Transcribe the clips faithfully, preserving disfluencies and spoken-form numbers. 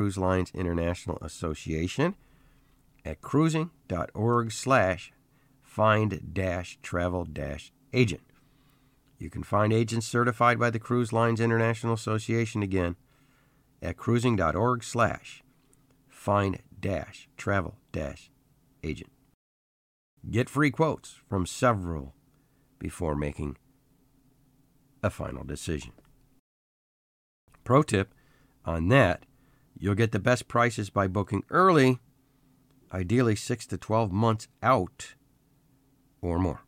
Cruise Lines International Association at cruising.org slash find dash travel dash agent. You can find agents certified by the Cruise Lines International Association again at cruising.org slash find dash travel dash agent. Get free quotes from several before making a final decision. Pro tip on that, you'll get the best prices by booking early, ideally six to twelve months out or more.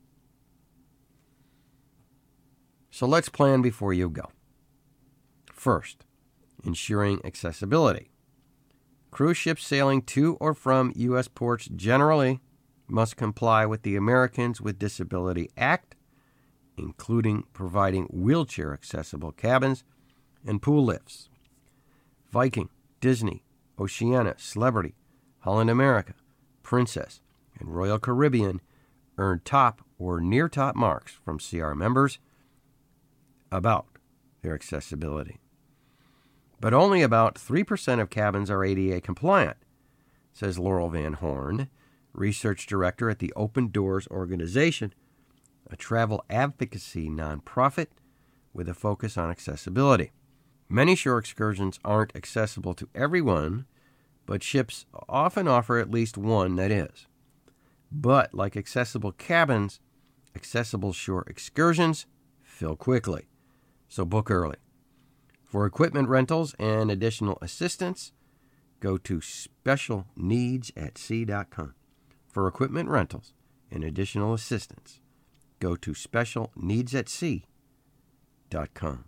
So let's plan before you go. First, ensuring accessibility. Cruise ships sailing to or from U S ports generally must comply with the Americans with Disability Act, including providing wheelchair-accessible cabins and pool lifts. Viking, Disney, Oceania, Celebrity, Holland America, Princess, and Royal Caribbean earned top or near-top marks from C R members about their accessibility. But only about three percent of cabins are A D A compliant, says Laurel Van Horn, research director at the Open Doors Organization, a travel advocacy nonprofit with a focus on accessibility. Many shore excursions aren't accessible to everyone, but ships often offer at least one that is. But like accessible cabins, accessible shore excursions fill quickly, so book early. For equipment rentals and additional assistance, go to special needs at sea dot com. For equipment rentals and additional assistance, go to special needs at sea dot com.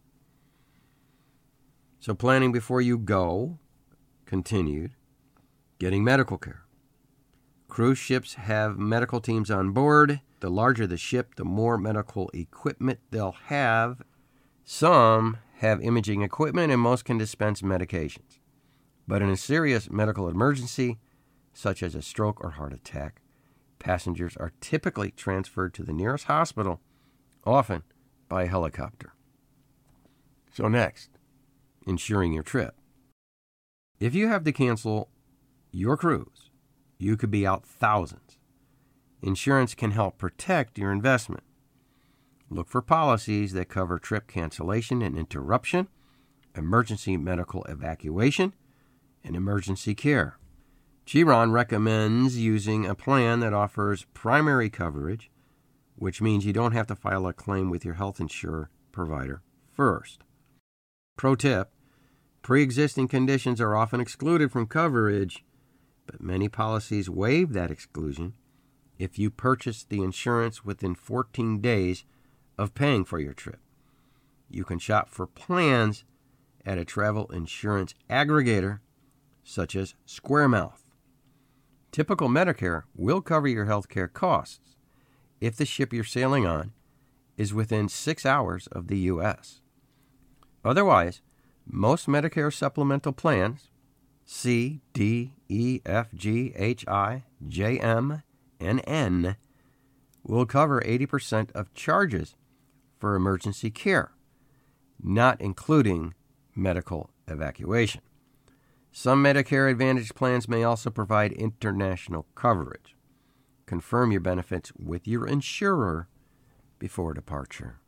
So planning before you go, continued, getting medical care. Cruise ships have medical teams on board. The larger the ship, the more medical equipment they'll have. Some have imaging equipment and most can dispense medications. But in a serious medical emergency, such as a stroke or heart attack, passengers are typically transferred to the nearest hospital, often by helicopter. So next, insuring your trip. If you have to cancel your cruise, you could be out thousands. Insurance can help protect your investment. Look for policies that cover trip cancellation and interruption, emergency medical evacuation, and emergency care. Chiron recommends using a plan that offers primary coverage, which means you don't have to file a claim with your health insurer provider first. Pro tip, pre-existing conditions are often excluded from coverage, but many policies waive that exclusion if you purchase the insurance within fourteen days of paying for your trip. You can shop for plans at a travel insurance aggregator such as SquareMouth. Typical Medicare will cover your health care costs if the ship you're sailing on is within six hours of the U S. Otherwise, most Medicare supplemental plans, C, D, E, F, G, H, I, J, M, and N, will cover eighty percent of charges for emergency care, not including medical evacuation. Some Medicare Advantage plans may also provide international coverage. Confirm your benefits with your insurer before departure.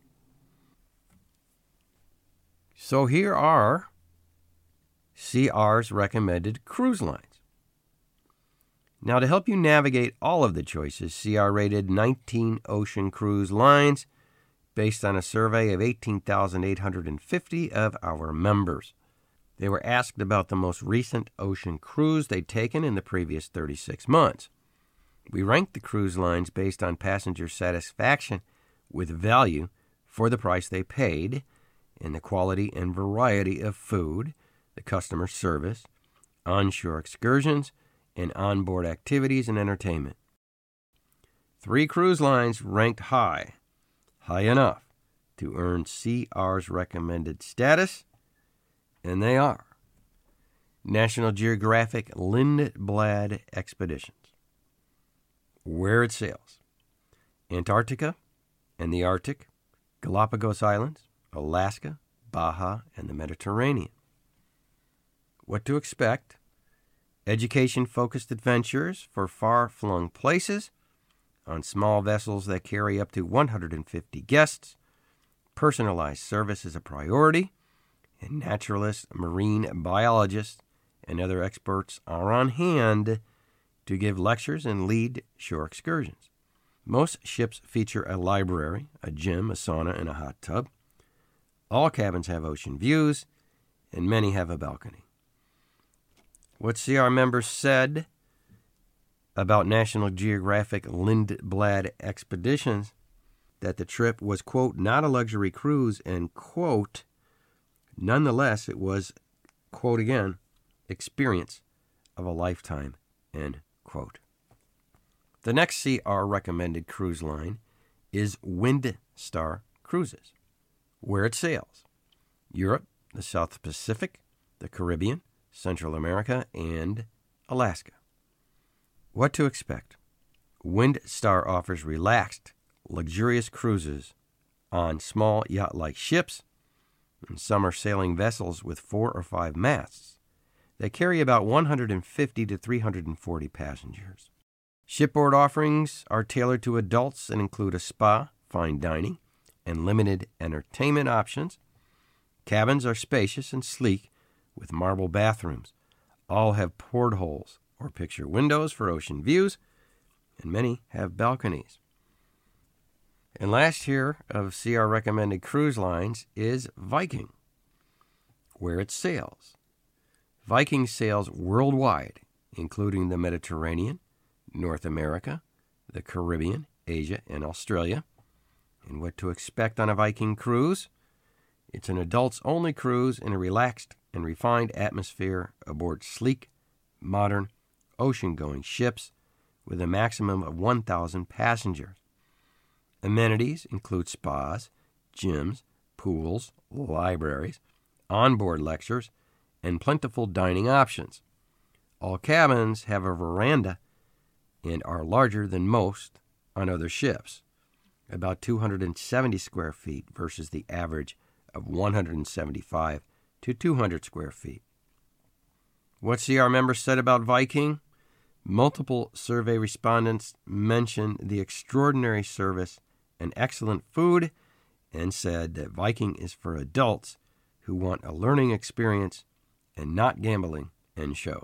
So here are C R's recommended cruise lines. Now, to help you navigate all of the choices, C R rated nineteen ocean cruise lines based on a survey of eighteen thousand eight hundred fifty of our members. They were asked about the most recent ocean cruise they'd taken in the previous thirty-six months. We ranked the cruise lines based on passenger satisfaction with value for the price they paid and the quality and variety of food, the customer service, onshore excursions, and onboard activities and entertainment. Three cruise lines ranked high, high enough to earn C R's recommended status, and they are National Geographic Lindblad Expeditions, where it sails, Antarctica and the Arctic, Galapagos Islands, Alaska, Baja, and the Mediterranean. What to expect, education-focused adventures for far-flung places, on small vessels that carry up to one hundred fifty guests, personalized service is a priority, and naturalists, marine biologists, and other experts are on hand to give lectures and lead shore excursions. Most ships feature a library, a gym, a sauna, and a hot tub. All cabins have ocean views, and many have a balcony. What C R members said about National Geographic Lindblad Expeditions, that the trip was, quote, not a luxury cruise, and, quote, nonetheless, it was, quote again, experience of a lifetime, end quote. The next C R recommended cruise line is Windstar Cruises, where it sails Europe, the South Pacific, the Caribbean, Central America, and Alaska. What to expect? Windstar offers relaxed, luxurious cruises on small yacht-like ships and summer sailing vessels with four or five masts. They carry about one hundred fifty to three hundred forty passengers. Shipboard offerings are tailored to adults and include a spa, fine dining, and limited entertainment options. Cabins are spacious and sleek with marble bathrooms. All have portholes or picture windows for ocean views, and many have balconies. And last here of C R recommended cruise lines is Viking, where it sails. Viking sails worldwide, including the Mediterranean, North America, the Caribbean, Asia, and Australia. And what to expect on a Viking cruise? It's an adults-only cruise in a relaxed and refined atmosphere aboard sleek, modern, ocean-going ships with a maximum of one thousand passengers. Amenities include spas, gyms, pools, libraries, onboard lectures, and plentiful dining options. All cabins have a veranda and are larger than most on other ships, about two hundred seventy square feet versus the average of one hundred seventy-five to two hundred square feet. What C R members said about Viking? Multiple survey respondents mentioned the extraordinary service and excellent food and said that Viking is for adults who want a learning experience and not gambling and shows.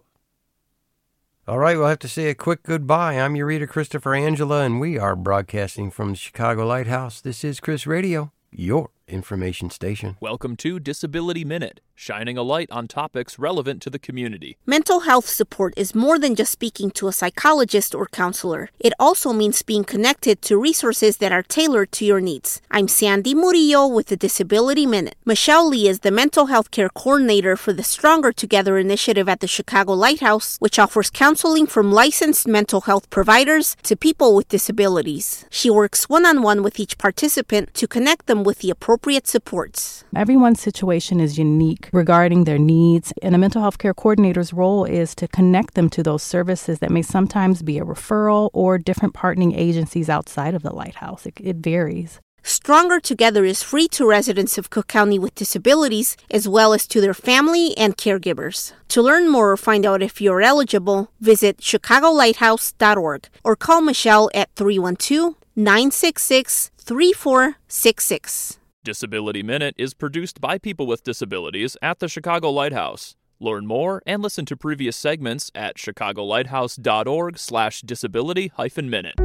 All right, we'll have to say a quick goodbye. I'm your reader, Christopher Angela, and we are broadcasting from the Chicago Lighthouse. This is Chris Radio, your information station. Welcome to Disability Minute, shining a light on topics relevant to the community. Mental health support is more than just speaking to a psychologist or counselor. It also means being connected to resources that are tailored to your needs. I'm Sandy Murillo with the Disability Minute. Michelle Lee is the mental health care coordinator for the Stronger Together initiative at the Chicago Lighthouse, which offers counseling from licensed mental health providers to people with disabilities. She works one-on-one with each participant to connect them with the appropriate supports. Everyone's situation is unique regarding their needs, and a mental health care coordinator's role is to connect them to those services that may sometimes be a referral or different partnering agencies outside of the Lighthouse. It, it varies. Stronger Together is free to residents of Cook County with disabilities, as well as to their family and caregivers. To learn more or find out if you're eligible, visit chicago lighthouse dot org or call Michelle at three one two, nine six six, three four six six. Disability Minute is produced by people with disabilities at the Chicago Lighthouse. Learn more and listen to previous segments at chicago lighthouse dot org slash disability hyphen minute.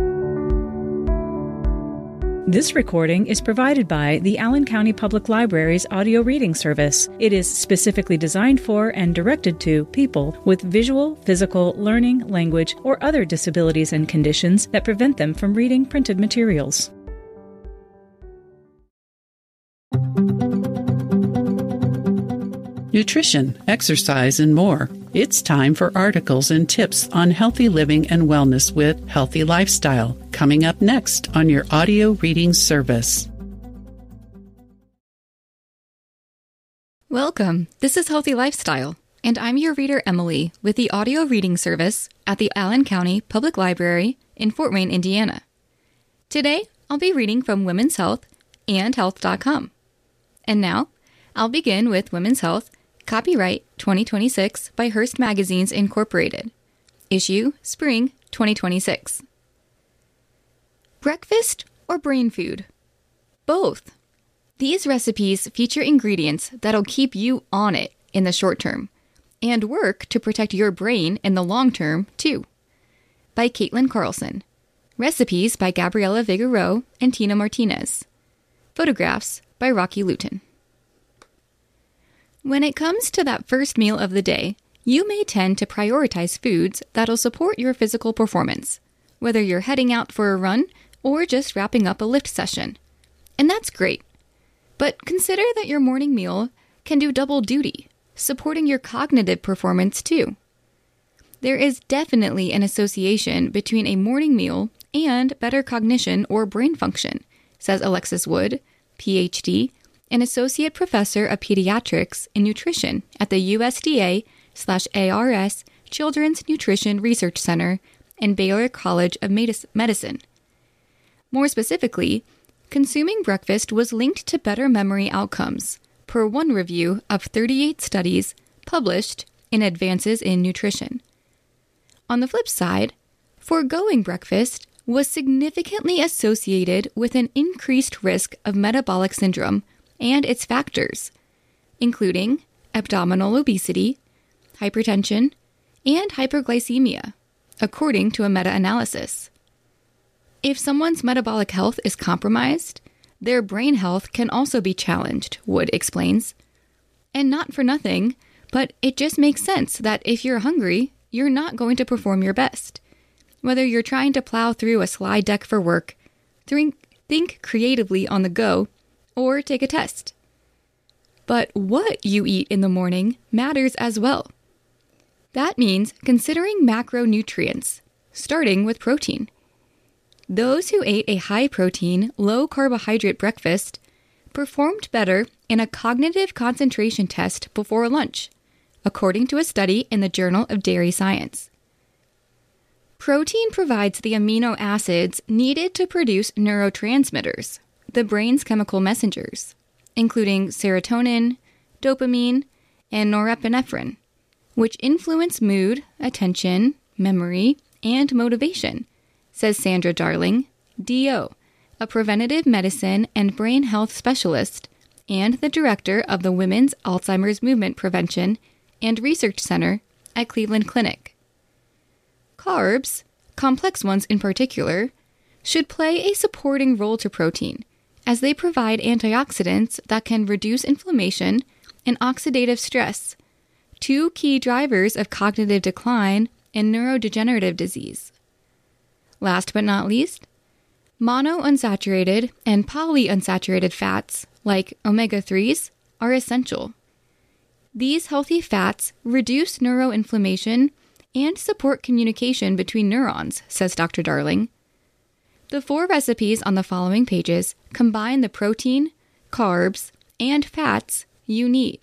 This recording is provided by the Allen County Public Library's audio reading service. It is specifically designed for and directed to people with visual, physical, learning, language, or other disabilities and conditions that prevent them from reading printed materials. Nutrition, exercise, and more. It's time for articles and tips on healthy living and wellness with Healthy Lifestyle, coming up next on your audio reading service. Welcome. This is Healthy Lifestyle, and I'm your reader, Emily, with the audio reading service at the Allen County Public Library in Fort Wayne, Indiana. Today, I'll be reading from Women's Health and health dot com. And now, I'll begin with Women's Health, Copyright twenty twenty-six by Hearst Magazines Incorporated. Issue Spring twenty twenty-six. Breakfast or brain food? Both. These recipes feature ingredients that'll keep you on it in the short term and work to protect your brain in the long term, too. By Caitlin Carlson. Recipes by Gabriela Figueroa and Tina Martinez. Photographs by Rocky Luton. When it comes to that first meal of the day, you may tend to prioritize foods that'll support your physical performance, whether you're heading out for a run or just wrapping up a lift session. And that's great. But consider that your morning meal can do double duty, supporting your cognitive performance too. There is definitely an association between a morning meal and better cognition or brain function, says Alexis Wood, P H D, an associate professor of pediatrics and nutrition at the U S D A slash A R S Children's Nutrition Research Center and Baylor College of Medicine. More specifically, consuming breakfast was linked to better memory outcomes, per one review of thirty-eight studies published in Advances in Nutrition. On the flip side, foregoing breakfast was significantly associated with an increased risk of metabolic syndrome and its factors, including abdominal obesity, hypertension, and hyperglycemia, according to a meta-analysis. If someone's metabolic health is compromised, their brain health can also be challenged, Wood explains. And not for nothing, but it just makes sense that if you're hungry, you're not going to perform your best. Whether you're trying to plow through a slide deck for work, think creatively on the go, or take a test. But what you eat in the morning matters as well. That means considering macronutrients, starting with protein. Those who ate a high-protein, low-carbohydrate breakfast performed better in a cognitive concentration test before lunch, according to a study in the Journal of Dairy Science. Protein provides the amino acids needed to produce neurotransmitters, the brain's chemical messengers, including serotonin, dopamine, and norepinephrine, which influence mood, attention, memory, and motivation, says Sandra Darling, D O, a preventative medicine and brain health specialist and the director of the Women's Alzheimer's Movement Prevention and Research Center at Cleveland Clinic. Carbs, complex ones in particular, should play a supporting role to protein, as they provide antioxidants that can reduce inflammation and oxidative stress, two key drivers of cognitive decline and neurodegenerative disease. Last but not least, monounsaturated and polyunsaturated fats, like omega threes, are essential. These healthy fats reduce neuroinflammation and support communication between neurons, says Doctor Darling. The four recipes on the following pages combine the protein, carbs, and fats you need.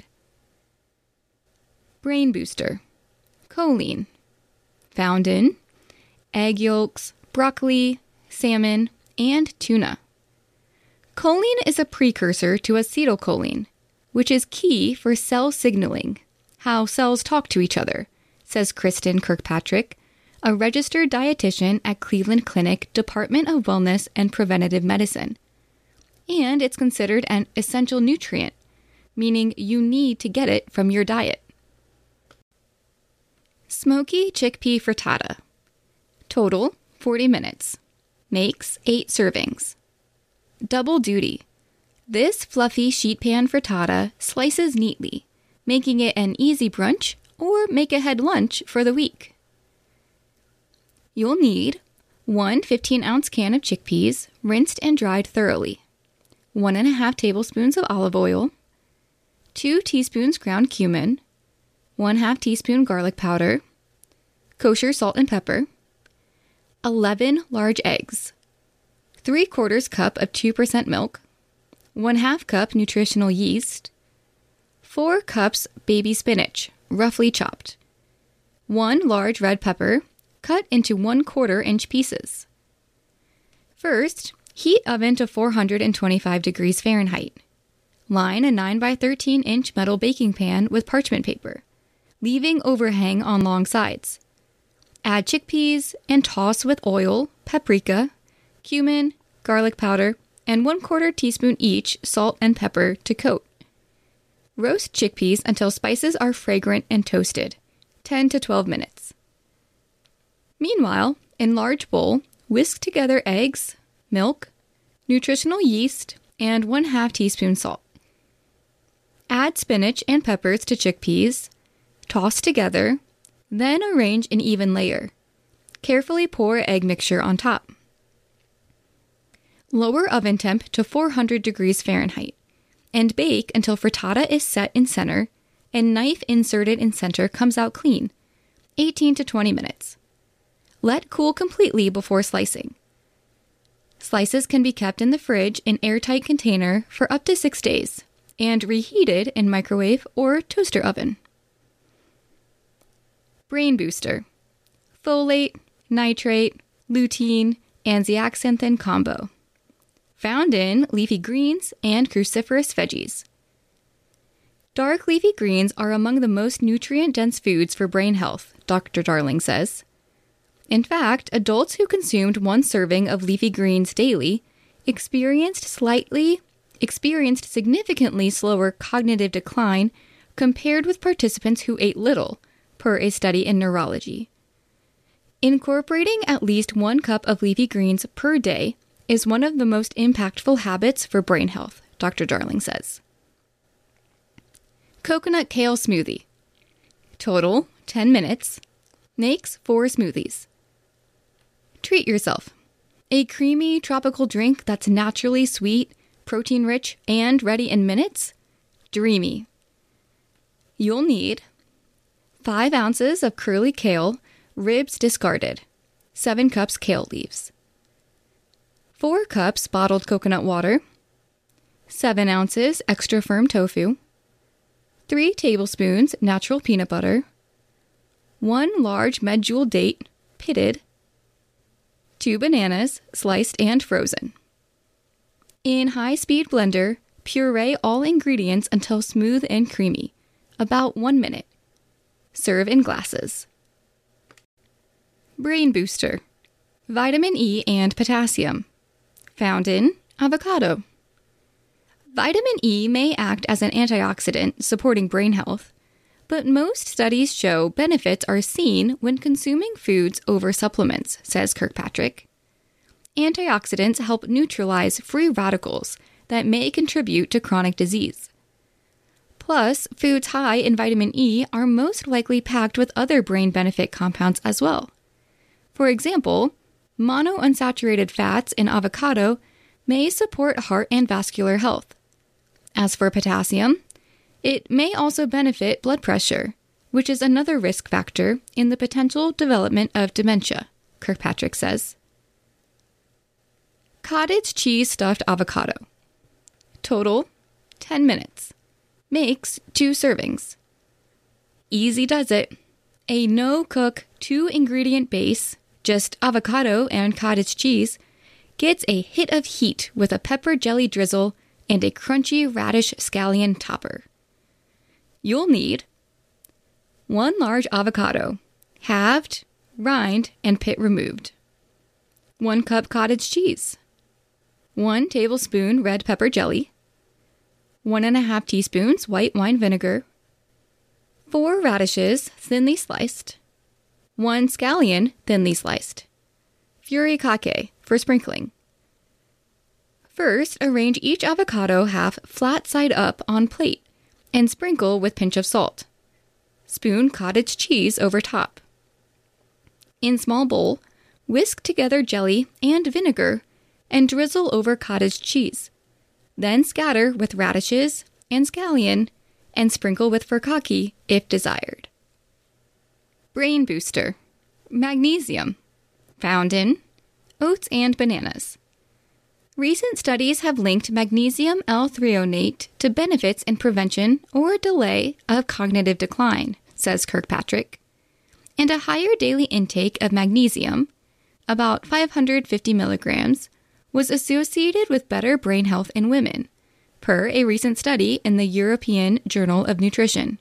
Brain booster. Choline. Found in egg yolks, broccoli, salmon, and tuna. Choline is a precursor to acetylcholine, which is key for cell signaling, how cells talk to each other, says Kristen Kirkpatrick, a registered dietitian at Cleveland Clinic Department of Wellness and Preventative Medicine. And it's considered an essential nutrient, meaning you need to get it from your diet. Smoky chickpea frittata. Total, forty minutes. Makes eight servings. Double duty. This fluffy sheet pan frittata slices neatly, making it an easy brunch or make-ahead lunch for the week. You'll need one fifteen-ounce can of chickpeas, rinsed and dried thoroughly, one and a half tablespoons of olive oil, two teaspoons ground cumin, one half teaspoon garlic powder, kosher salt and pepper, eleven large eggs, three quarters cup of two percent milk, one half cup nutritional yeast, four cups baby spinach, roughly chopped, one large red pepper, cut into one quarter inch pieces. First, heat oven to four hundred twenty-five degrees Fahrenheit. Line a nine by thirteen inch metal baking pan with parchment paper, leaving overhang on long sides. Add chickpeas and toss with oil, paprika, cumin, garlic powder, and one quarter teaspoon each salt and pepper to coat. Roast chickpeas until spices are fragrant and toasted, ten to twelve minutes. Meanwhile, in large bowl, whisk together eggs, milk, nutritional yeast, and one half teaspoon salt. Add spinach and peppers to chickpeas, toss together, then arrange in even layer. Carefully pour egg mixture on top. Lower oven temp to four hundred degrees Fahrenheit and bake until frittata is set in center and knife inserted in center comes out clean, eighteen to twenty minutes. Let cool completely before slicing. Slices can be kept in the fridge in airtight container for up to six days and reheated in microwave or toaster oven. Brain Booster. Folate, nitrate, lutein, and zeaxanthin combo. Found in leafy greens and cruciferous veggies. Dark leafy greens are among the most nutrient-dense foods for brain health, Doctor Darling says. In fact, adults who consumed one serving of leafy greens daily experienced slightly, experienced significantly slower cognitive decline compared with participants who ate little, per a study in Neurology. Incorporating at least one cup of leafy greens per day is one of the most impactful habits for brain health, Doctor Darling says. Coconut kale smoothie. Total, ten minutes. Makes four smoothies. Treat yourself. A creamy tropical drink that's naturally sweet, protein-rich, and ready in minutes? Dreamy. You'll need five ounces of curly kale, ribs discarded, seven cups kale leaves, four cups bottled coconut water, seven ounces extra firm tofu, three tablespoons natural peanut butter, one large medjool date, pitted, two bananas, sliced and frozen. In high-speed blender, puree all ingredients until smooth and creamy, about one minute. Serve in glasses. Brain Booster. Vitamin E and potassium. Found in avocado. Vitamin E may act as an antioxidant supporting brain health, but most studies show benefits are seen when consuming foods over supplements, says Kirkpatrick. Antioxidants help neutralize free radicals that may contribute to chronic disease. Plus, foods high in vitamin E are most likely packed with other brain benefit compounds as well. For example, monounsaturated fats in avocado may support heart and vascular health. As for potassium, it may also benefit blood pressure, which is another risk factor in the potential development of dementia, Kirkpatrick says. Cottage cheese stuffed avocado. Total, ten minutes. Makes two servings. Easy does it. A no-cook, two-ingredient base, just avocado and cottage cheese, gets a hit of heat with a pepper jelly drizzle and a crunchy radish scallion topper. You'll need one large avocado, halved, rind, and pit removed. One cup cottage cheese. One tablespoon red pepper jelly. One and a half teaspoons white wine vinegar. Four radishes, thinly sliced. One scallion, thinly sliced. Furikake for sprinkling. First, arrange each avocado half flat side up on plate and sprinkle with pinch of salt. Spoon cottage cheese over top. In small bowl, whisk together jelly and vinegar and drizzle over cottage cheese. Then scatter with radishes and scallion and sprinkle with furikake if desired. Brain Booster. Magnesium. Found in oats and bananas. Recent studies have linked magnesium L-threonate to benefits in prevention or delay of cognitive decline, says Kirkpatrick. And a higher daily intake of magnesium, about five hundred fifty milligrams, was associated with better brain health in women, per a recent study in the European Journal of Nutrition.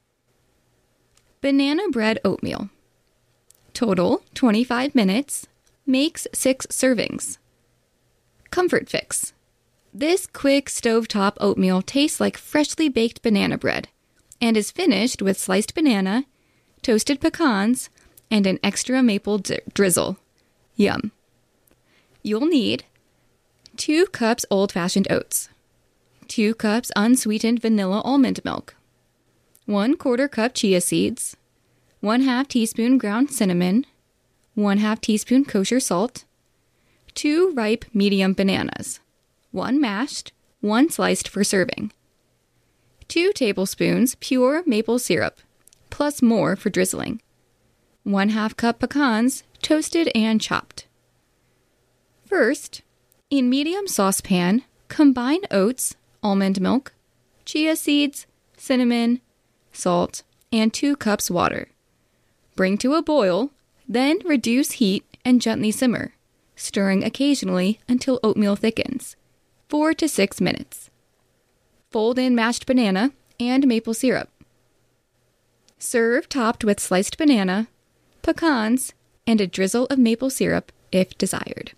Banana bread oatmeal. Total twenty-five minutes. Makes six servings. Comfort fix. This quick stovetop oatmeal tastes like freshly baked banana bread and is finished with sliced banana, toasted pecans, and an extra maple d- drizzle. Yum. You'll need two cups old-fashioned oats, two cups unsweetened vanilla almond milk, one quarter cup chia seeds, one half teaspoon ground cinnamon, one half teaspoon kosher salt, two ripe medium bananas, one mashed, one sliced for serving, two tablespoons pure maple syrup, plus more for drizzling, one half cup pecans, toasted and chopped. First, in medium saucepan, combine oats, almond milk, chia seeds, cinnamon, salt, and two cups water. Bring to a boil, then reduce heat and gently simmer, stirring occasionally until oatmeal thickens, four to six minutes. Fold in mashed banana and maple syrup. Serve topped with sliced banana, pecans, and a drizzle of maple syrup if desired.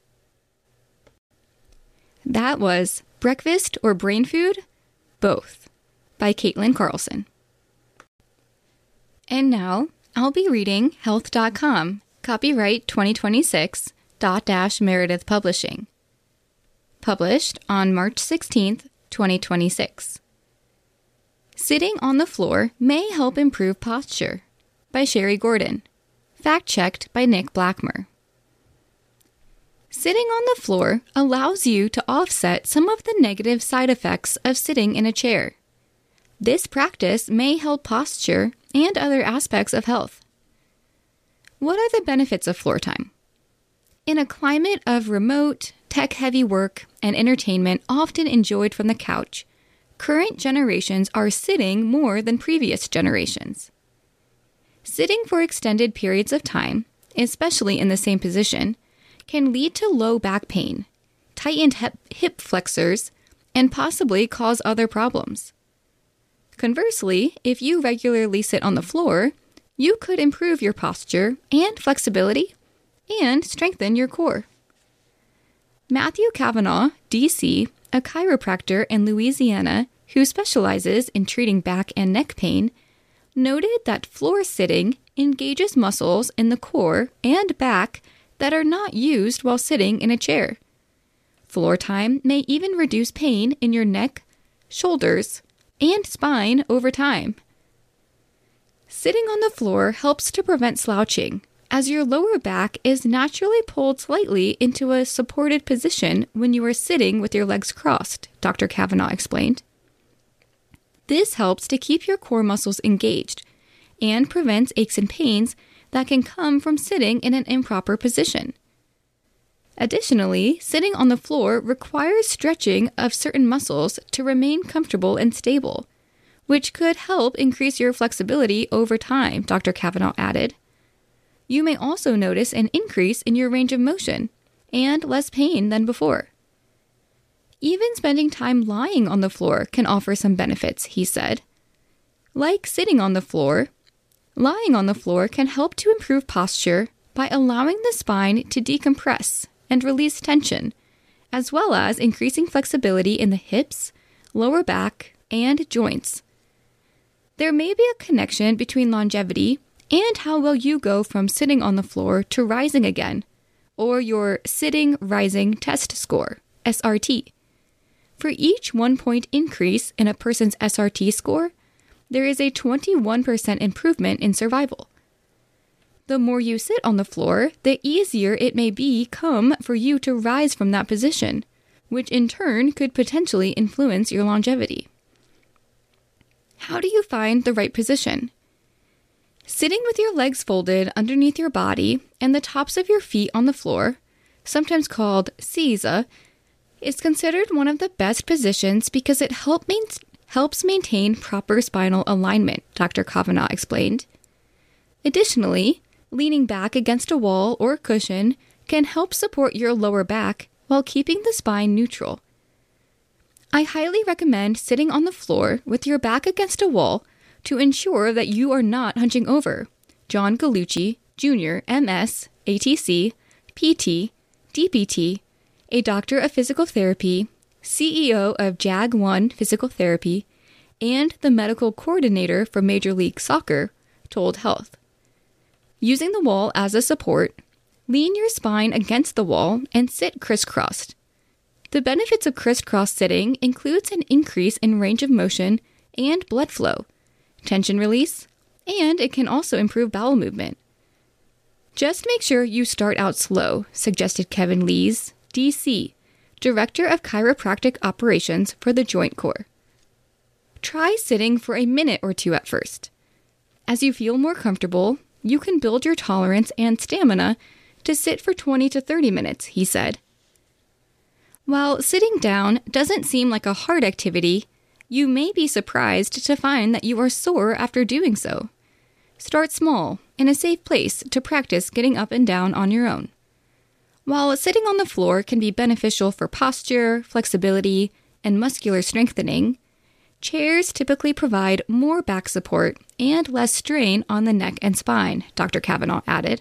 That was Breakfast or Brain Food? Both, by Caitlin Carlson. And now, I'll be reading health dot com, copyright twenty twenty-six, Dot Dash Meredith Publishing. Published on March sixteenth, twenty twenty-six. Sitting on the floor may help improve posture, by Sherry Gordon. Fact-checked by Nick Blackmer. Sitting on the floor allows you to offset some of the negative side effects of sitting in a chair. This practice may help posture and other aspects of health. What are the benefits of floor time? In a climate of remote, tech-heavy work and entertainment often enjoyed from the couch, current generations are sitting more than previous generations. Sitting for extended periods of time, especially in the same position, can lead to low back pain, tightened hip flexors, and possibly cause other problems. Conversely, if you regularly sit on the floor, you could improve your posture and flexibility and strengthen your core. Matthew Kavanaugh, D C, a chiropractor in Louisiana who specializes in treating back and neck pain, noted that floor sitting engages muscles in the core and back that are not used while sitting in a chair. Floor time may even reduce pain in your neck, shoulders, and spine over time. Sitting on the floor helps to prevent slouching, as your lower back is naturally pulled slightly into a supported position when you are sitting with your legs crossed, Doctor Kavanaugh explained. This helps to keep your core muscles engaged and prevents aches and pains that can come from sitting in an improper position. Additionally, sitting on the floor requires stretching of certain muscles to remain comfortable and stable, which could help increase your flexibility over time, Doctor Kavanaugh added. You may also notice an increase in your range of motion and less pain than before. Even spending time lying on the floor can offer some benefits, he said. Like sitting on the floor, lying on the floor can help to improve posture by allowing the spine to decompress and release tension, as well as increasing flexibility in the hips, lower back, and joints. There may be a connection between longevity and how well you go from sitting on the floor to rising again, or your Sitting Rising Test Score, S R T. For each one-point increase in a person's S R T score, there is a twenty-one percent improvement in survival. The more you sit on the floor, the easier it may become for you to rise from that position, which in turn could potentially influence your longevity. How do you find the right position? Sitting with your legs folded underneath your body and the tops of your feet on the floor, sometimes called Seiza, is considered one of the best positions because it help main- helps maintain proper spinal alignment, Doctor Kavanaugh explained. Additionally, leaning back against a wall or cushion can help support your lower back while keeping the spine neutral. I highly recommend sitting on the floor with your back against a wall to ensure that you are not hunching over. John Gallucci, Junior, M S, A T C, P T, D P T, a doctor of physical therapy, C E O of Jag one Physical Therapy, and the medical coordinator for Major League Soccer, told Health. Using the wall as a support, lean your spine against the wall and sit crisscrossed. The benefits of crisscross sitting includes an increase in range of motion and blood flow, tension release, and it can also improve bowel movement. Just make sure you start out slow, suggested Kevin Lees, D C, Director of Chiropractic Operations for the Joint Corps. Try sitting for a minute or two at first. As you feel more comfortable, you can build your tolerance and stamina to sit for twenty to thirty minutes, he said. While sitting down doesn't seem like a hard activity, you may be surprised to find that you are sore after doing so. Start small, in a safe place to practice getting up and down on your own. While sitting on the floor can be beneficial for posture, flexibility, and muscular strengthening, chairs typically provide more back support and less strain on the neck and spine, Doctor Kavanaugh added.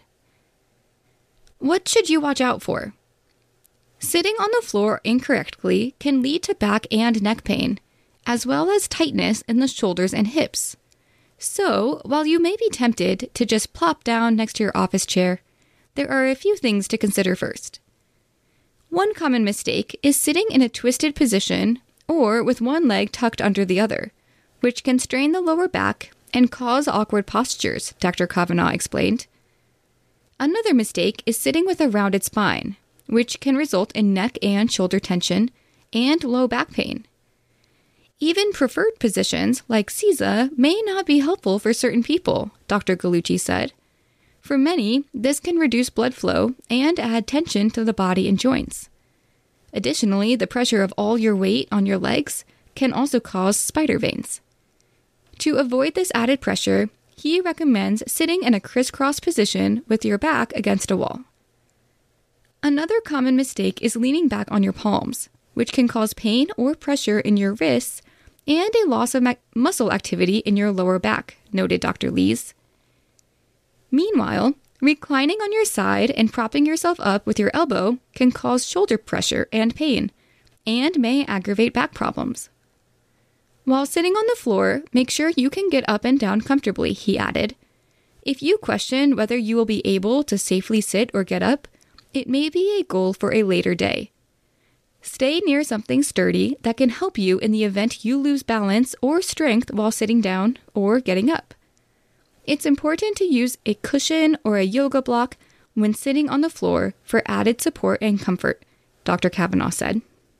What should you watch out for? Sitting on the floor incorrectly can lead to back and neck pain, as well as tightness in the shoulders and hips. So, while you may be tempted to just plop down next to your office chair, there are a few things to consider first. One common mistake is sitting in a twisted position or with one leg tucked under the other, which can strain the lower back and cause awkward postures, Doctor Kavanaugh explained. Another mistake is sitting with a rounded spine, which can result in neck and shoulder tension and low back pain. Even preferred positions like C I S A may not be helpful for certain people, Doctor Gallucci said. For many, this can reduce blood flow and add tension to the body and joints. Additionally, the pressure of all your weight on your legs can also cause spider veins. To avoid this added pressure, he recommends sitting in a crisscross position with your back against a wall. Another common mistake is leaning back on your palms, which can cause pain or pressure in your wrists and a loss of ma- muscle activity in your lower back, noted Doctor Lees. Meanwhile, reclining on your side and propping yourself up with your elbow can cause shoulder pressure and pain, and may aggravate back problems. While sitting on the floor, make sure you can get up and down comfortably, he added. If you question whether you will be able to safely sit or get up, it may be a goal for a later day. Stay near something sturdy that can help you in the event you lose balance or strength while sitting down or getting up. It's important to use a cushion or a yoga block when sitting on the floor for added support and comfort, Doctor Kavanaugh said.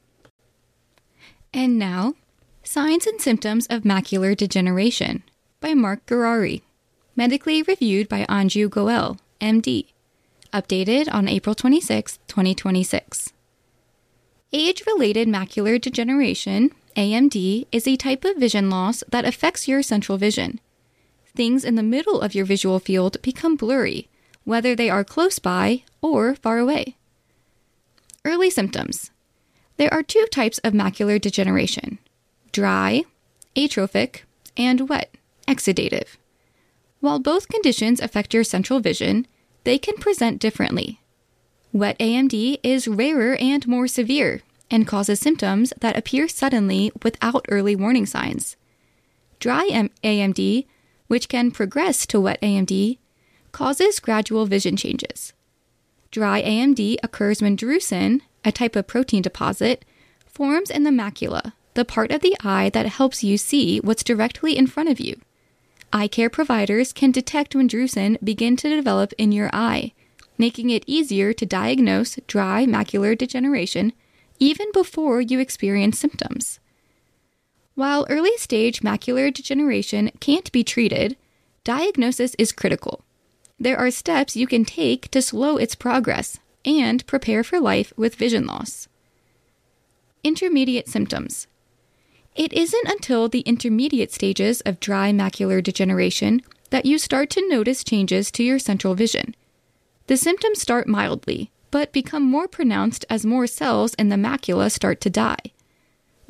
And now, Signs and Symptoms of Macular Degeneration by Mark Gurari, medically reviewed by Anju Goel, M D. Updated on April twenty-sixth, twenty twenty-six. Age-related macular degeneration, A M D, is a type of vision loss that affects your central vision. Things in the middle of your visual field become blurry, whether they are close by or far away. Early symptoms. There are two types of macular degeneration: dry, atrophic, and wet, exudative. While both conditions affect your central vision, they can present differently. Wet A M D is rarer and more severe and causes symptoms that appear suddenly without early warning signs. Dry A M D, which can progress to wet A M D, causes gradual vision changes. Dry A M D occurs when drusen, a type of protein deposit, forms in the macula, the part of the eye that helps you see what's directly in front of you. Eye care providers can detect when drusen begin to develop in your eye, making it easier to diagnose dry macular degeneration even before you experience symptoms. While early-stage macular degeneration can't be treated, diagnosis is critical. There are steps you can take to slow its progress and prepare for life with vision loss. Intermediate symptoms. It isn't until the intermediate stages of dry macular degeneration that you start to notice changes to your central vision. The symptoms start mildly, but become more pronounced as more cells in the macula start to die.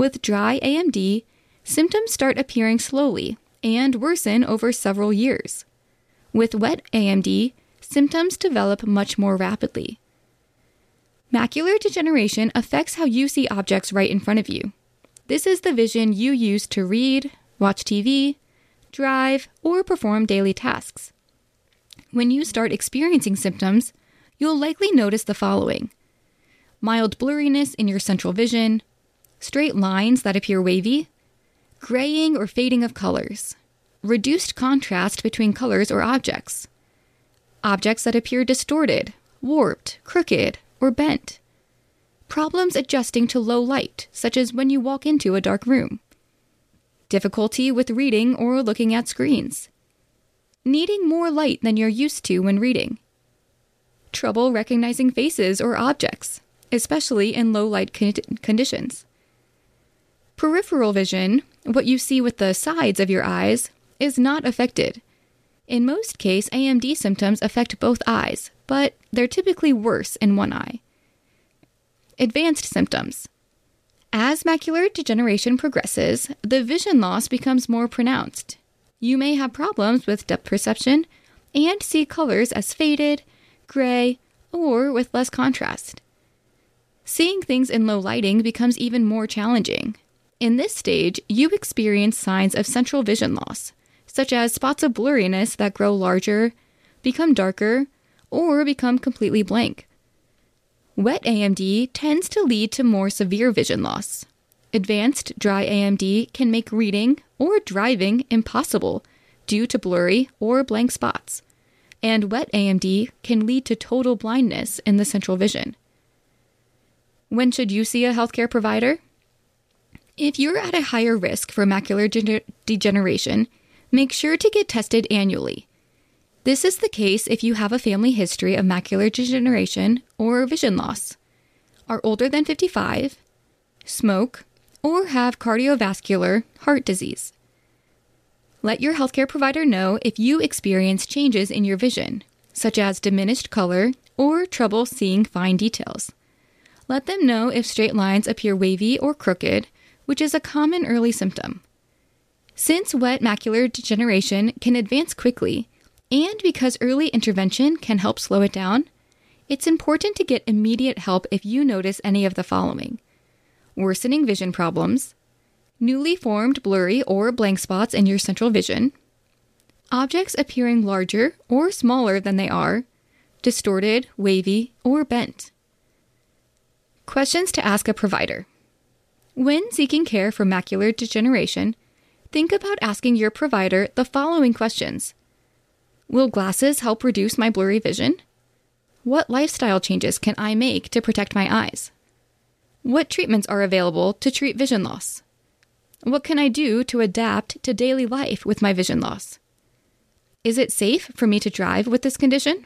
With dry A M D, symptoms start appearing slowly and worsen over several years. With wet A M D, symptoms develop much more rapidly. Macular degeneration affects how you see objects right in front of you. This is the vision you use to read, watch T V, drive, or perform daily tasks. When you start experiencing symptoms, you'll likely notice the following: mild blurriness in your central vision, straight lines that appear wavy, graying or fading of colors, reduced contrast between colors or objects, objects that appear distorted, warped, crooked, or bent, problems adjusting to low light, such as when you walk into a dark room, difficulty with reading or looking at screens, needing more light than you're used to when reading, trouble recognizing faces or objects, especially in low light con- conditions. Peripheral vision, what you see with the sides of your eyes, is not affected. In most cases, A M D symptoms affect both eyes, but they're typically worse in one eye. Advanced symptoms. As macular degeneration progresses, the vision loss becomes more pronounced. You may have problems with depth perception and see colors as faded, gray, or with less contrast. Seeing things in low lighting becomes even more challenging. In this stage, you experience signs of central vision loss, such as spots of blurriness that grow larger, become darker, or become completely blank. Wet A M D tends to lead to more severe vision loss. Advanced dry A M D can make reading or driving impossible due to blurry or blank spots, and wet A M D can lead to total blindness in the central vision. When should you see a healthcare provider? If you're at a higher risk for macular de- degeneration, make sure to get tested annually. This is the case if you have a family history of macular degeneration or vision loss, are older than fifty-five, smoke, or have cardiovascular heart disease. Let your healthcare provider know if you experience changes in your vision, such as diminished color or trouble seeing fine details. Let them know if straight lines appear wavy or crooked, which is a common early symptom. Since wet macular degeneration can advance quickly, and because early intervention can help slow it down, it's important to get immediate help if you notice any of the following: worsening vision problems, newly formed blurry or blank spots in your central vision, objects appearing larger or smaller than they are, distorted, wavy, or bent. Questions to ask a provider. When seeking care for macular degeneration, think about asking your provider the following questions. Will glasses help reduce my blurry vision? What lifestyle changes can I make to protect my eyes? What treatments are available to treat vision loss? What can I do to adapt to daily life with my vision loss? Is it safe for me to drive with this condition?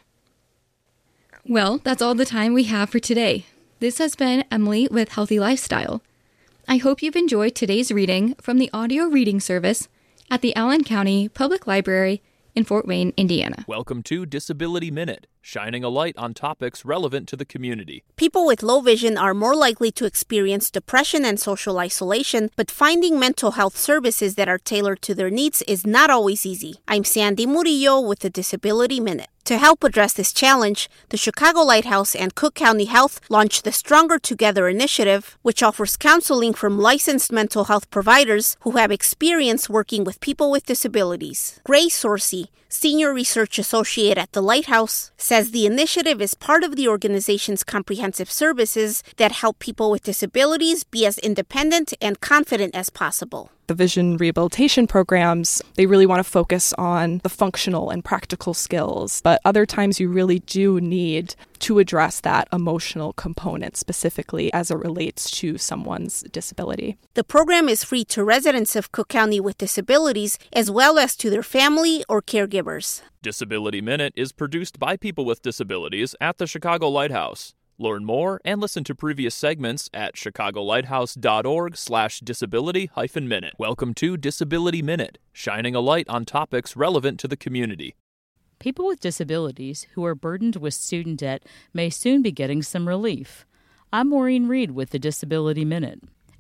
Well, that's all the time we have for today. This has been Emily with Healthy Lifestyle. I hope you've enjoyed today's reading from the audio reading service at the Allen County Public Library in Fort Wayne, Indiana. Welcome to Disability Minute, shining a light on topics relevant to the community. People with low vision are more likely to experience depression and social isolation, but finding mental health services that are tailored to their needs is not always easy. I'm Sandy Murillo with the Disability Minute. To help address this challenge, the Chicago Lighthouse and Cook County Health launched the Stronger Together initiative, which offers counseling from licensed mental health providers who have experience working with people with disabilities. Grace Sorsey, Senior Research Associate at the Lighthouse, says the initiative is part of the organization's comprehensive services that help people with disabilities be as independent and confident as possible. The vision rehabilitation programs, they really want to focus on the functional and practical skills, but other times you really do need to address that emotional component specifically as it relates to someone's disability. The program is free to residents of Cook County with disabilities as well as to their family or caregivers. Disability Minute is produced by people with disabilities at the Chicago Lighthouse. Learn more and listen to previous segments at chicagolighthouse.org slash disability hyphen minute. Welcome to Disability Minute, shining a light on topics relevant to the community. People with disabilities who are burdened with student debt may soon be getting some relief. I'm Maureen Reed with the Disability Minute.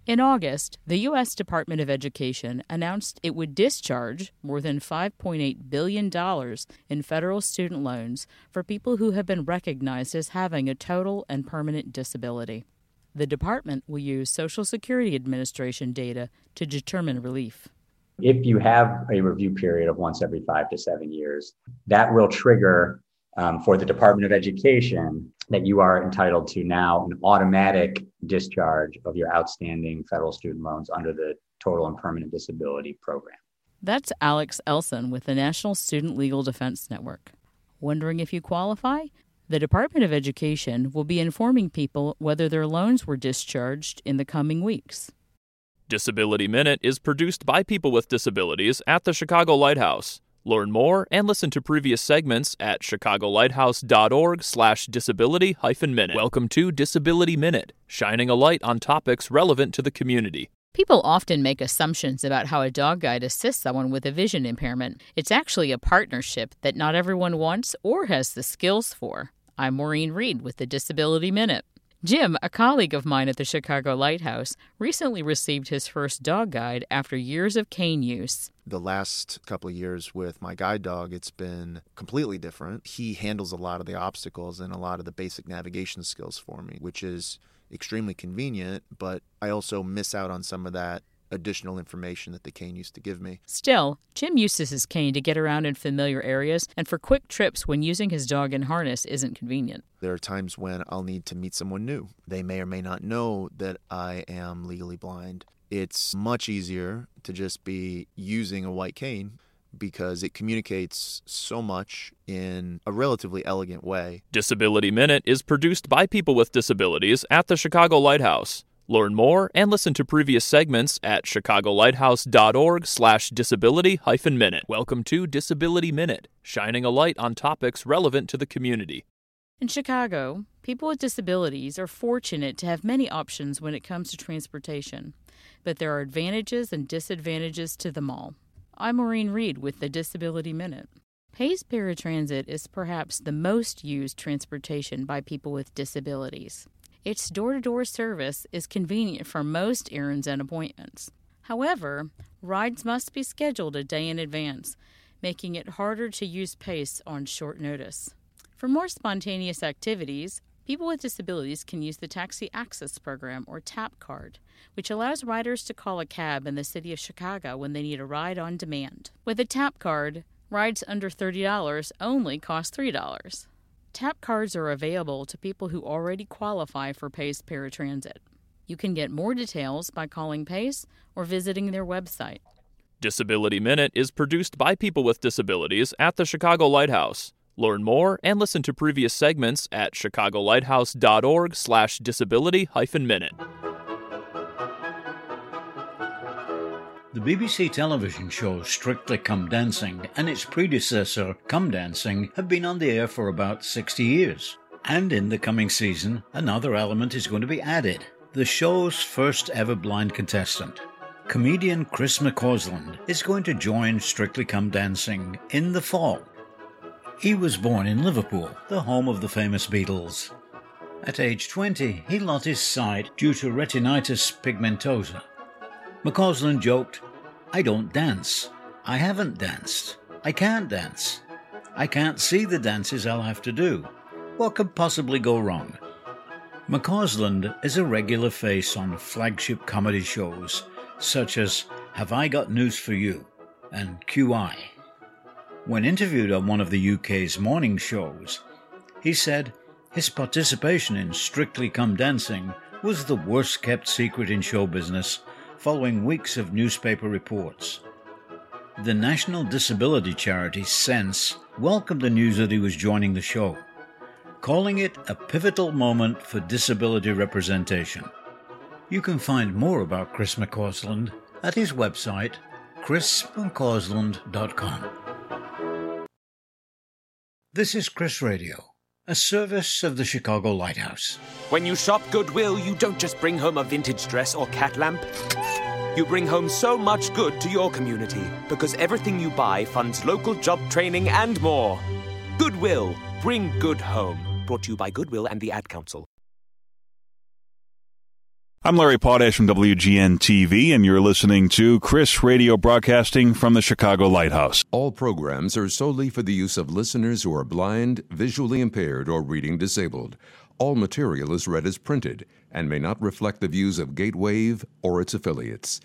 In August, the U S Department of Education announced it would discharge more than five point eight billion dollars in federal student loans for people who have been recognized as having a total and permanent disability. The department will use Social Security Administration data to determine relief. If you have a review period of once every five to seven years, that will trigger um, for the Department of Education that you are entitled to now an automatic discharge of your outstanding federal student loans under the Total and Permanent Disability Program. That's Alex Elson with the National Student Legal Defense Network. Wondering if you qualify? The Department of Education will be informing people whether their loans were discharged in the coming weeks. Disability Minute is produced by people with disabilities at the Chicago Lighthouse. Learn more and listen to previous segments at chicagolighthouse.org slash disability hyphen minute. Welcome to Disability Minute, shining a light on topics relevant to the community. People often make assumptions about how a dog guide assists someone with a vision impairment. It's actually a partnership that not everyone wants or has the skills for. I'm Maureen Reed with the Disability Minute. Jim, a colleague of mine at the Chicago Lighthouse, recently received his first dog guide after years of cane use. The last couple of years with my guide dog, it's been completely different. He handles a lot of the obstacles and a lot of the basic navigation skills for me, which is extremely convenient, but I also miss out on some of that additional information that the cane used to give me. Still, Jim uses his cane to get around in familiar areas and for quick trips when using his dog in harness isn't convenient. There are times when I'll need to meet someone new. They may or may not know that I am legally blind. It's much easier to just be using a white cane because it communicates so much in a relatively elegant way. Disability Minute is produced by people with disabilities at the Chicago Lighthouse. Learn more and listen to previous segments at chicagolighthouse.org slash disability hyphen minute. Welcome to Disability Minute, shining a light on topics relevant to the community. In Chicago, people with disabilities are fortunate to have many options when it comes to transportation, but there are advantages and disadvantages to them all. I'm Maureen Reed with the Disability Minute. Pace Paratransit is perhaps the most used transportation by people with disabilities. Its door-to-door service is convenient for most errands and appointments. However, rides must be scheduled a day in advance, making it harder to use Pace on short notice. For more spontaneous activities, people with disabilities can use the Taxi Access Program, or TAP card, which allows riders to call a cab in the city of Chicago when they need a ride on demand. With a TAP card, rides under thirty dollars only cost three dollars. TAP cards are available to people who already qualify for Pace Paratransit. You can get more details by calling Pace or visiting their website. Disability Minute is produced by people with disabilities at the Chicago Lighthouse. Learn more and listen to previous segments at chicagolighthouse.org slash disability hyphen minute. The B B C television show Strictly Come Dancing and its predecessor Come Dancing have been on the air for about sixty years. And in the coming season, another element is going to be added. The show's first ever blind contestant, comedian Chris McCausland, is going to join Strictly Come Dancing in the fall. He was born in Liverpool, the home of the famous Beatles. At age twenty, he lost his sight due to retinitis pigmentosa. McCausland joked, "I don't dance. I haven't danced. I can't dance. I can't see the dances I'll have to do. What could possibly go wrong?" McCausland is a regular face on flagship comedy shows such as Have I Got News for You and Q I. When interviewed on one of the U K's morning shows, he said his participation in Strictly Come Dancing was the worst-kept secret in show business, following weeks of newspaper reports. The national disability charity Sense welcomed the news that he was joining the show, calling it a pivotal moment for disability representation. You can find more about Chris McCausland at his website, chris mccausland dot com. This is Chris Radio, a service of the Chicago Lighthouse. When you shop Goodwill, you don't just bring home a vintage dress or cat lamp. You bring home so much good to your community because everything you buy funds local job training and more. Goodwill, bring good home. Brought to you by Goodwill and the Ad Council. I'm Larry Potash from W G N T V, and you're listening to Chris Radio broadcasting from the Chicago Lighthouse. All programs are solely for the use of listeners who are blind, visually impaired, or reading disabled. All material is read as printed and may not reflect the views of Gatewave or its affiliates.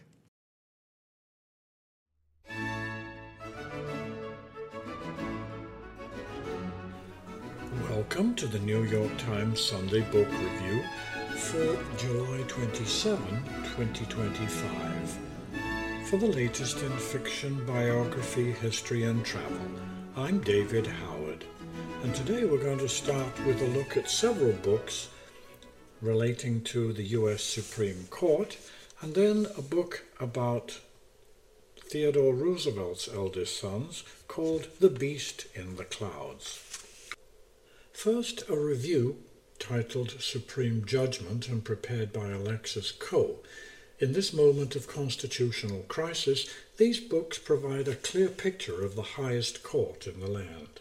Welcome to the New York Times Sunday Book Review for July twenty-seventh, twenty twenty-five. For the latest in fiction, biography, history, and travel, I'm David Howard, and today we're going to start with a look at several books relating to the U S Supreme Court, and then a book about Theodore Roosevelt's eldest sons called The Beast in the Clouds. First, a review titled Supreme Judgment and prepared by Alexis Coe. In this moment of constitutional crisis, these books provide a clear picture of the highest court in the land.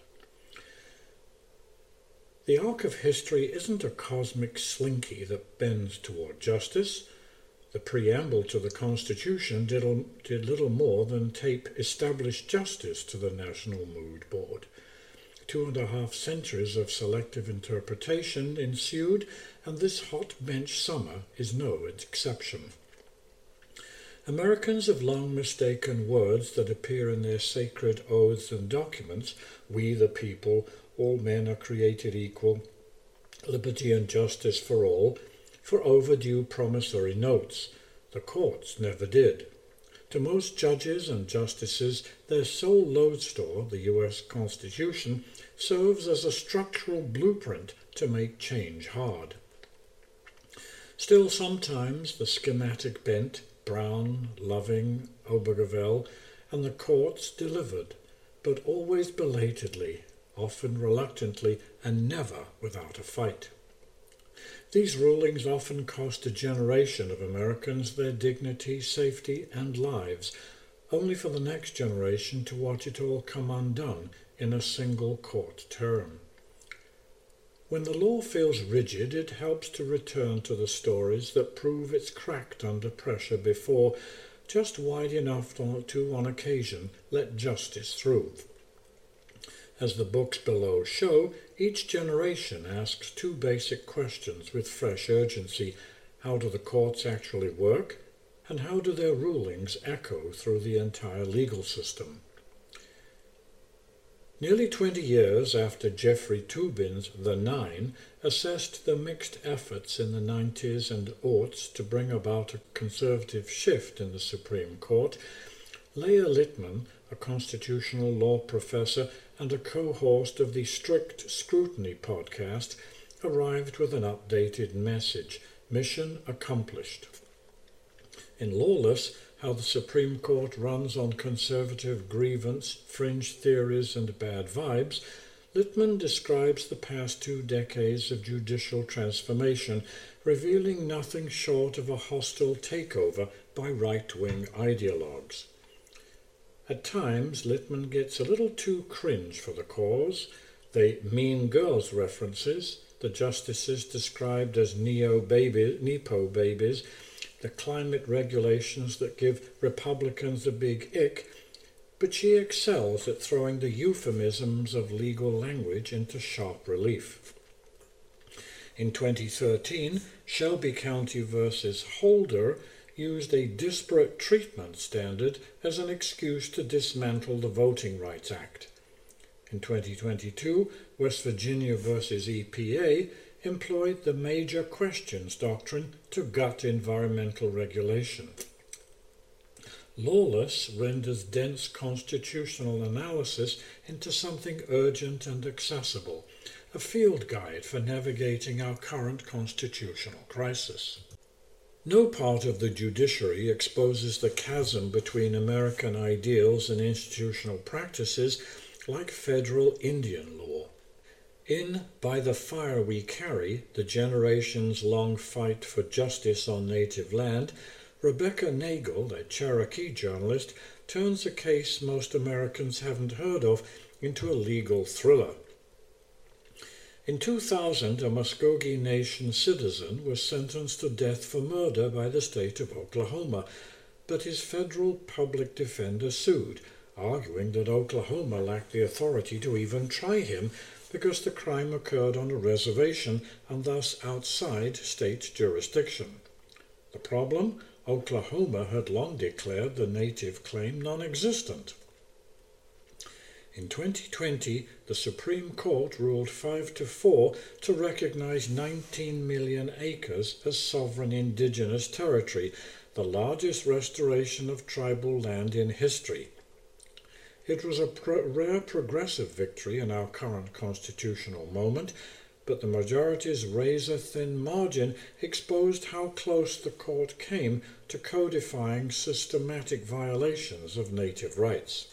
The arc of history isn't a cosmic slinky that bends toward justice. The preamble to the Constitution did, did little more than tape established justice to the National Mood Board. Two and a half centuries of selective interpretation ensued, and this hot bench summer is no exception. Americans have long mistaken words that appear in their sacred oaths and documents, "We the people, all men are created equal, liberty and justice for all," for overdue promissory notes. The courts never did. To most judges and justices, their sole lodestar, the U S Constitution, serves as a structural blueprint to make change hard. Still, sometimes the schematic bent, Brown, Loving, Obergefell, and the courts delivered, but always belatedly, often reluctantly, and never without a fight. These rulings often cost a generation of Americans their dignity, safety, and lives, only for the next generation to watch it all come undone in a single court term. When the law feels rigid, it helps to return to the stories that prove it's cracked under pressure before, just wide enough to, on occasion, let justice through. As the books below show, each generation asks two basic questions with fresh urgency. How do the courts actually work? And how do their rulings echo through the entire legal system? Nearly twenty years after Jeffrey Toobin's The Nine assessed the mixed efforts in the nineties and aughts to bring about a conservative shift in the Supreme Court, Leah Littman, a constitutional law professor and a co-host of the Strict Scrutiny podcast, arrived with an updated message: mission accomplished. In Lawless, How the Supreme Court Runs on Conservative Grievance, Fringe Theories, and Bad Vibes, Littman describes the past two decades of judicial transformation, revealing nothing short of a hostile takeover by right-wing ideologues. At times, Littman gets a little too cringe for the cause. The Mean Girls references, the justices described as neo-baby, Nepo babies, the climate regulations that give Republicans a big ick, but she excels at throwing the euphemisms of legal language into sharp relief. In twenty thirteen, Shelby County versus Holder used a disparate treatment standard as an excuse to dismantle the Voting Rights Act. In twenty twenty-two, West Virginia versus E P A employed the major questions doctrine to gut environmental regulation. Lawless renders dense constitutional analysis into something urgent and accessible, a field guide for navigating our current constitutional crisis. No part of the judiciary exposes the chasm between American ideals and institutional practices like federal Indian law. In By the Fire We Carry, the generations-long fight for justice on native land, Rebecca Nagel, a Cherokee journalist, turns a case most Americans haven't heard of into a legal thriller. In two thousand, a Muskogee Nation citizen was sentenced to death for murder by the state of Oklahoma, but his federal public defender sued, arguing that Oklahoma lacked the authority to even try him because the crime occurred on a reservation and thus outside state jurisdiction. The problem? Oklahoma had long declared the native claim non-existent. In twenty twenty, the Supreme Court ruled five to four to recognize nineteen million acres as sovereign indigenous territory, the largest restoration of tribal land in history. It was a pro- rare progressive victory in our current constitutional moment, but the majority's razor-thin margin exposed how close the court came to codifying systematic violations of native rights.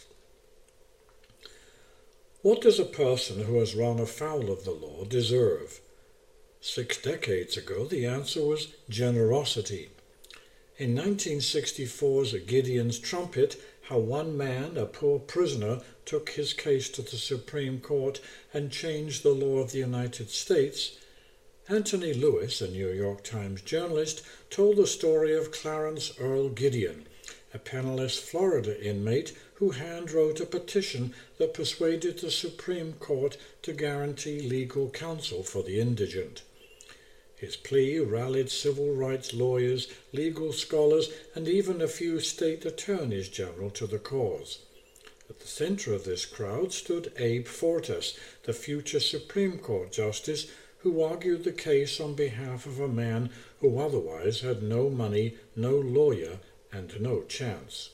What does a person who has run afoul of the law deserve? Six decades ago, the answer was generosity. In nineteen sixty-four's Gideon's Trumpet, how one man, a poor prisoner, took his case to the Supreme Court and changed the law of the United States, Anthony Lewis, a New York Times journalist, told the story of Clarence Earl Gideon, a penniless Florida inmate who hand-wrote a petition that persuaded the Supreme Court to guarantee legal counsel for the indigent. His plea rallied civil rights lawyers, legal scholars, and even a few state attorneys general to the cause. At the center of this crowd stood Abe Fortas, the future Supreme Court justice, who argued the case on behalf of a man who otherwise had no money, no lawyer, and no chance.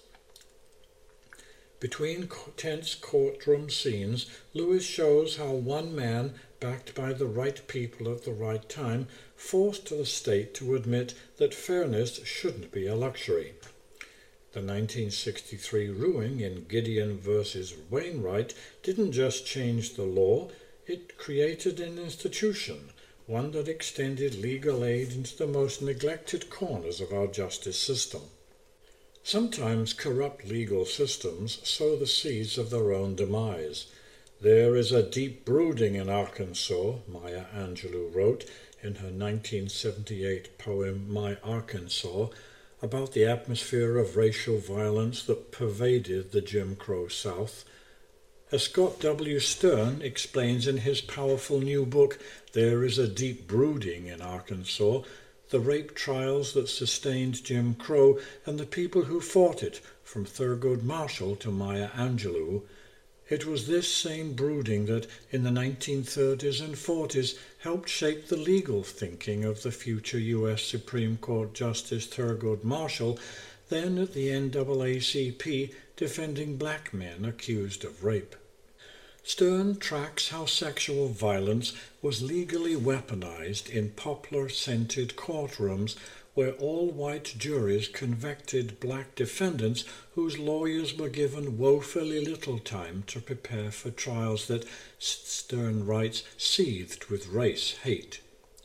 Between tense courtroom scenes, Lewis shows how one man, backed by the right people at the right time, forced the state to admit that fairness shouldn't be a luxury. The nineteen sixty-three ruling in Gideon versus Wainwright didn't just change the law, it created an institution, one that extended legal aid into the most neglected corners of our justice system. Sometimes corrupt legal systems sow the seeds of their own demise. There is a deep brooding in Arkansas, Maya Angelou wrote in her nineteen seventy-eight poem My Arkansas, about the atmosphere of racial violence that pervaded the Jim Crow South. As Scott W. Stern explains in his powerful new book, There is a Deep Brooding in Arkansas, the rape trials that sustained Jim Crow and the people who fought it, from Thurgood Marshall to Maya Angelou. It was this same brooding that, in the nineteen thirties and forties, helped shape the legal thinking of the future U S Supreme Court Justice Thurgood Marshall, then at the N double A C P defending black men accused of rape. Stern tracks how sexual violence was legally weaponized in poplar-scented courtrooms where all-white juries convicted black defendants whose lawyers were given woefully little time to prepare for trials that, Stern writes, seethed with race hate.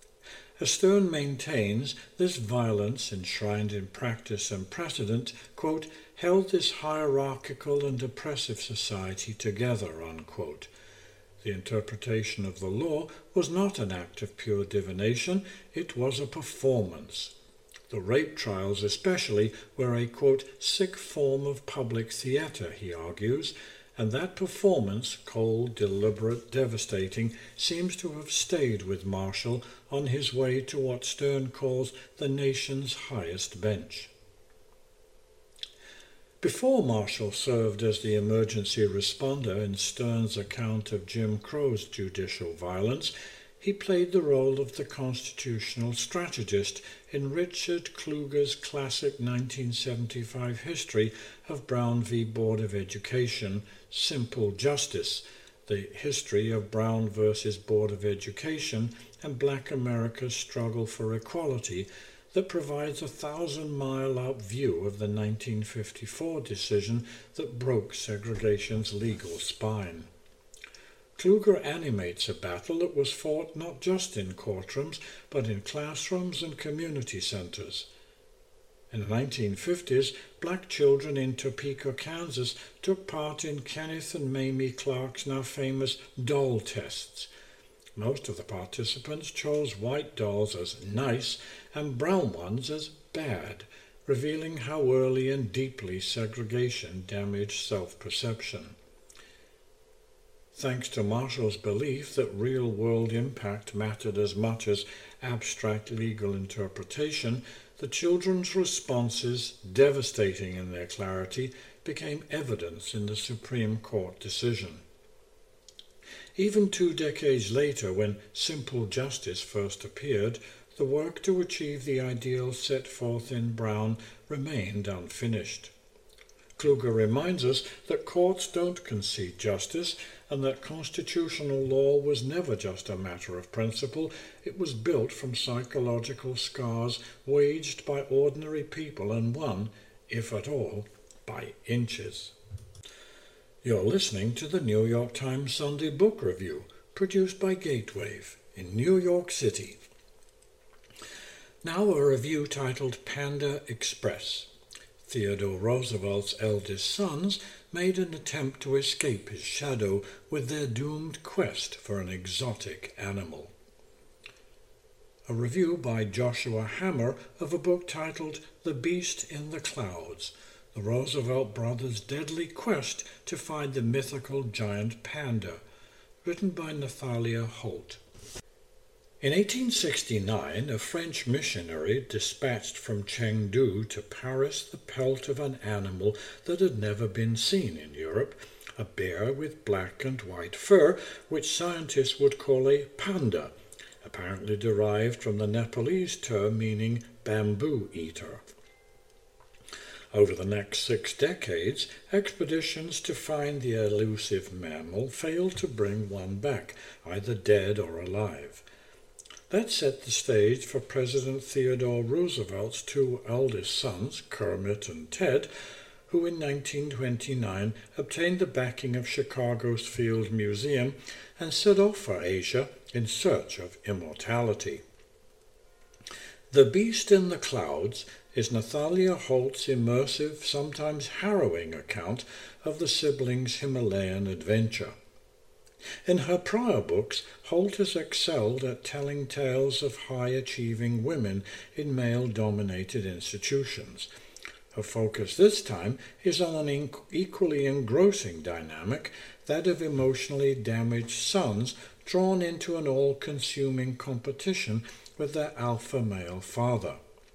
As Stern maintains, this violence, enshrined in practice and precedent, quote, held this hierarchical and oppressive society together, unquote. The interpretation of the law was not an act of pure divination, it was a performance. The rape trials especially were a, quote, sick form of public theatre, he argues, and that performance, cold, deliberate, devastating, seems to have stayed with Marshall on his way to what Stern calls the nation's highest bench. Before Marshall served as the emergency responder in Stern's account of Jim Crow's judicial violence, he played the role of the constitutional strategist in Richard Kluger's classic nineteen seventy-five history of Brown v. Board of Education, Simple Justice, the history of Brown versus Board of Education and Black America's struggle for equality, that provides a thousand-mile-out view of the nineteen fifty-four decision that broke segregation's legal spine. Kluger animates a battle that was fought not just in courtrooms, but in classrooms and community centers. In the nineteen fifties, black children in Topeka, Kansas, took part in Kenneth and Mamie Clark's now famous doll tests. Most of the participants chose white dolls as nice and brown ones as bad, revealing how early and deeply segregation damaged self-perception. Thanks to Marshall's belief that real-world impact mattered as much as abstract legal interpretation, the children's responses, devastating in their clarity, became evidence in the Supreme Court decision. Even two decades later, when simple justice first appeared, the work to achieve the ideal set forth in Brown remained unfinished. Kluger reminds us that courts don't concede justice and that constitutional law was never just a matter of principle. It was built from psychological scars waged by ordinary people and won, if at all, by inches. You're listening to the New York Times Sunday Book Review, produced by Gatewave in New York City. Now a review titled Panda Express. Theodore Roosevelt's eldest sons made an attempt to escape his shadow with their doomed quest for an exotic animal. A review by Joshua Hammer of a book titled The Beast in the Clouds, the Roosevelt brothers' deadly quest to find the mythical giant panda, written by Nathalia Holt. In eighteen sixty-nine, a French missionary dispatched from Chengdu to Paris the pelt of an animal that had never been seen in Europe, a bear with black and white fur, which scientists would call a panda, apparently derived from the Nepalese term meaning bamboo eater. Over the next six decades, expeditions to find the elusive mammal failed to bring one back, either dead or alive. That set the stage for President Theodore Roosevelt's two eldest sons, Kermit and Ted, who in nineteen twenty-nine obtained the backing of Chicago's Field Museum and set off for Asia in search of immortality. The Beast in the Clouds is Nathalia Holt's immersive, sometimes harrowing account of the siblings' Himalayan adventure. In her prior books, Holt has excelled at telling tales of high-achieving women in male-dominated institutions. Her focus this time is on an equally engrossing dynamic, that of emotionally damaged sons drawn into an all-consuming competition with their alpha male father.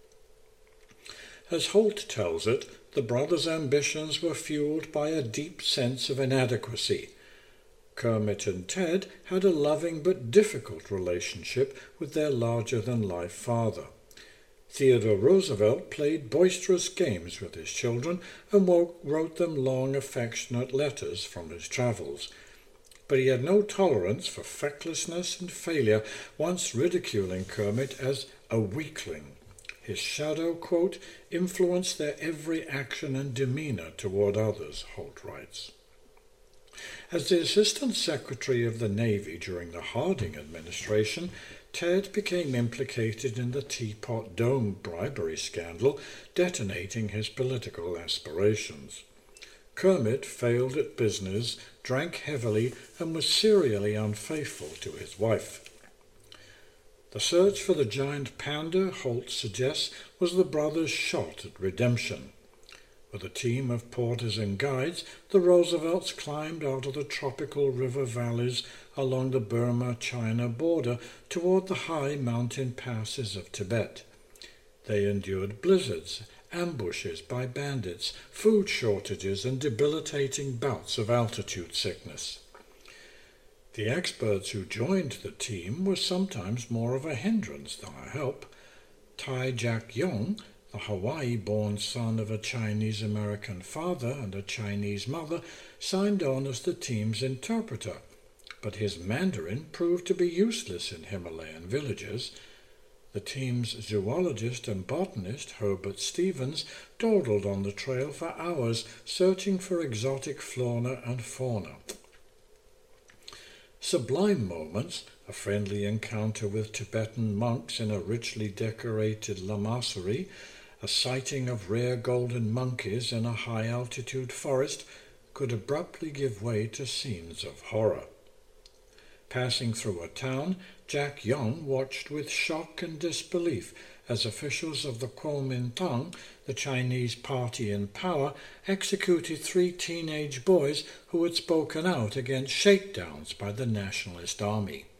As Holt tells it, the brothers' ambitions were fueled by a deep sense of inadequacy. Kermit and Ted had a loving but difficult relationship with their larger-than-life father. Theodore Roosevelt played boisterous games with his children and wrote them long, affectionate letters from his travels. But he had no tolerance for fecklessness and failure, once ridiculing Kermit as a weakling. His shadow, quote, influenced their every action and demeanor toward others, Holt writes. As the Assistant Secretary of the Navy during the Harding administration, Ted became implicated in the Teapot Dome bribery scandal, detonating his political aspirations. Kermit failed at business, drank heavily, and was serially unfaithful to his wife. The search for the giant panda, Holt suggests, was the brothers' shot at redemption. With a team of porters and guides, the Roosevelts climbed out of the tropical river valleys along the Burma-China border toward the high mountain passes of Tibet. They endured blizzards, ambushes by bandits, food shortages, and debilitating bouts of altitude sickness. The experts who joined the team were sometimes more of a hindrance than a help. Tai Jack-yong, the Hawaii-born son of a Chinese-American father and a Chinese mother, signed on as the team's interpreter, but his Mandarin proved to be useless in Himalayan villages. The team's zoologist and botanist, Herbert Stevens, dawdled on the trail for hours, searching for exotic flora and fauna. Sublime moments, a friendly encounter with Tibetan monks in a richly decorated lamasery, a sighting of rare golden monkeys in a high-altitude forest, could abruptly give way to scenes of horror. Passing through a town, Jack Young watched with shock and disbelief as officials of the Kuomintang, the Chinese party in power, executed three teenage boys who had spoken out against shakedowns by the nationalist army.